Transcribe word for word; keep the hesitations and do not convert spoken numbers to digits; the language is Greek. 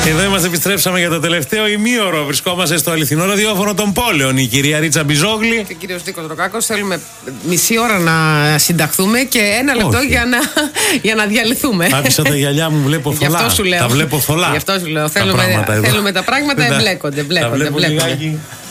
Εδώ είμαστε, επιστρέψαμε για το τελευταίο ημίωρο. Βρισκόμαστε στο αληθινό ραδιόφωνο των πόλεων. Η κυρία Ρίτσα Μπιζόγλη και ο κύριος Νίκος Δροκάκος. Θέλουμε μισή ώρα να συνταχθούμε και ένα λεπτό για να, για να διαλυθούμε. Άφησα τα γυαλιά μου, βλέπω θολά. Γι' αυτό σου λέω. Τα βλέπω θολά. Γι' αυτό σου λέω. Θέλουμε τα πράγματα, θέλουμε τα πράγματα εμπλέκονται. εμπλέκονται, εμπλέκονται.